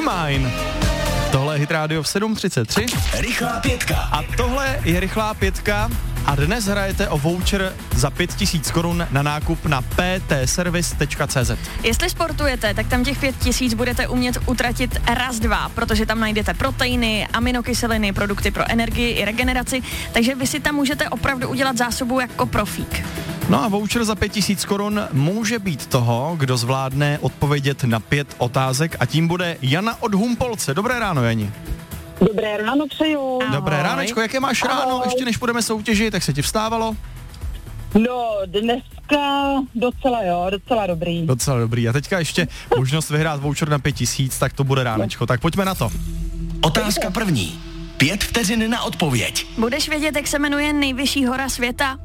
Mine. Tohle je Hit Radio v 7:33. Rychlá pětka. A tohle je Rychlá pětka a dnes hrajete o voucher za 5000 korun na nákup na ptservice.cz. Jestli sportujete, tak tam těch 5000 budete umět utratit raz, dva, protože tam najdete proteiny, aminokyseliny, produkty pro energii i regeneraci, takže vy si tam můžete opravdu udělat zásobu jako profík. No a voucher za 5000 korun může být toho, kdo zvládne odpovědět na 5 otázek a tím bude Jana od Humpolce. Dobré ráno, Jani. Dobré ráno přeju. Ahoj. Dobré ránečko, jaké máš ráno, ještě než budeme soutěžit, tak se ti vstávalo? No, dneska docela dobrý. Docela dobrý. A teďka ještě možnost vyhrát voucher na 5000, tak to bude ránečko. Tak pojďme na to. Otázka první. 5 vteřin na odpověď. Budeš vědět, jak se jmenuje nejvyšší hora světa?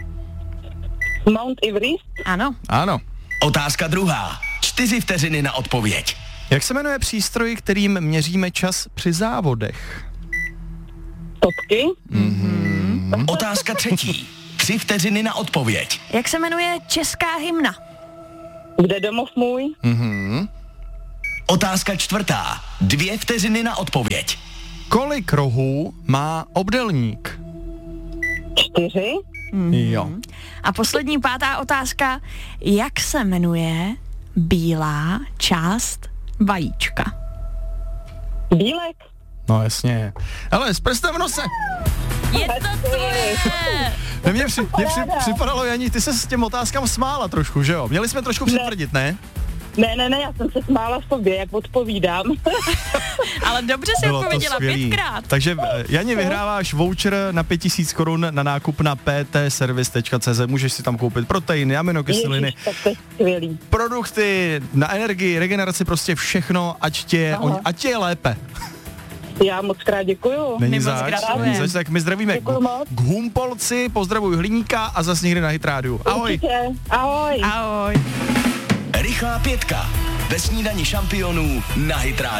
Mount Everest, Ano. Ano. Otázka druhá. 4 vteřiny na odpověď. Jak se jmenuje přístroj, kterým měříme čas při závodech? stopky, Otázka třetí. 3 vteřiny na odpověď. Jak se jmenuje česká hymna? kde domov můj, Otázka čtvrtá. 2 vteřiny na odpověď. Kolik rohů má obdelník? 4, Jo. A poslední 5. otázka. Jak se jmenuje bílá část vajíčka? bílek, No jasně. Ale s prstem v nose. Je to tvoje! Mně připadalo, Jani, ty se s těm otázkám smála trošku, že jo? Měli jsme trošku přitvrdit, ne? ne, já jsem se smála sobě, jak odpovídám. Ale dobře si Bylo to odpověděla skvělý. 5krát. Takže Jani, vyhráváš voucher na 5000 korun na nákup na ptservice.cz. Můžeš si tam koupit proteiny, aminokyseliny, Ježiš, tak to je skvělý. produkty na energii, regeneraci, prostě všechno, ať tě je lépe. Já moc krát děkuju. Není My moc zač, gratulujeme. není zač, tak my zdravíme Děkuju moc. k Humpolci, pozdravuj Hliníka a zas někdy na Hit Radio. Ahoj. Určitě. Ahoj. Ahoj. Rychlá pětka. Ve snídani šampionů na Hit Radio.